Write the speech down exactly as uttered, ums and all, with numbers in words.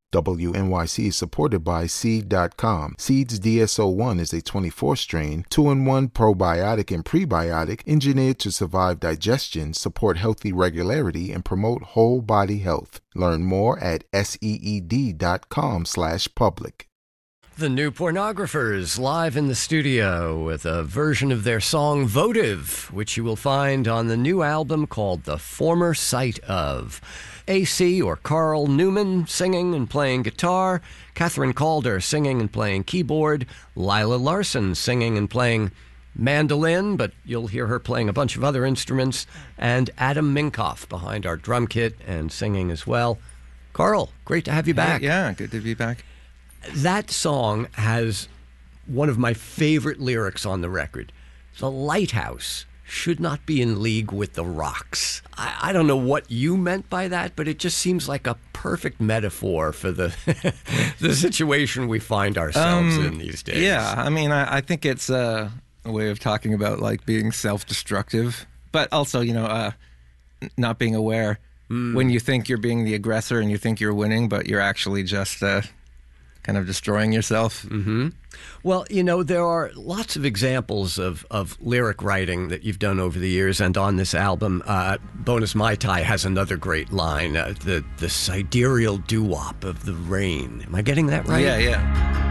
W N Y C is supported by Seed dot com. Seed's D S O one is a twenty-four strain, two in one probiotic and prebiotic engineered to survive digestion, support healthy regularity, and promote whole body health. Learn more at seed dot com slash public. The New Pornographers live in the studio with a version of their song Votive, which you will find on the new album called The Former Sight Of. A C or Carl Newman singing and playing guitar, Catherine Calder singing and playing keyboard, Lila Larson singing and playing mandolin, but you'll hear her playing a bunch of other instruments, and Adam Minkoff behind our drum kit and singing as well. Carl, great to have you back. Hey, yeah, good to be back. That song has one of my favorite lyrics on the record. The lighthouse should not be in league with the rocks. I, I don't know what you meant by that, but it just seems like a perfect metaphor for the the situation we find ourselves um, in these days. Yeah, I mean, I, I think it's a, a way of talking about like being self-destructive, but also, you know, uh, not being aware mm. when you think you're being the aggressor and you think you're winning, but you're actually just uh, kind of destroying yourself. Mm-hmm. Well, you know, there are lots of examples of, of lyric writing that you've done over the years, and on this album, uh, Bonus Mai Tai has another great line, uh, the, the sidereal doo-wop of the rain. Am I getting that right? Yeah, yeah.